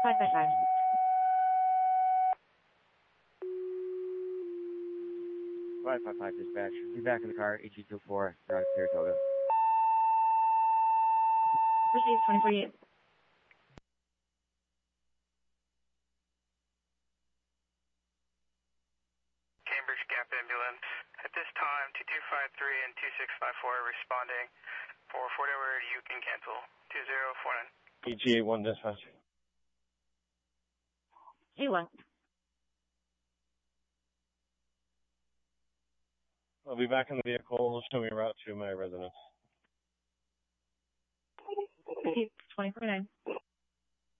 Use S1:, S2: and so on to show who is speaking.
S1: 559.
S2: 555 dispatch. Be back in the car, HE24, Saratoga.
S1: Received 2048.
S3: Cambridge Gap Ambulance. At this time, 2253 and 2654 responding. For 40 you can cancel. 2049.
S4: EG81 dispatch.
S1: A1.
S4: I'll be back in the vehicle. Show me a route to my residence.
S1: Received 2049.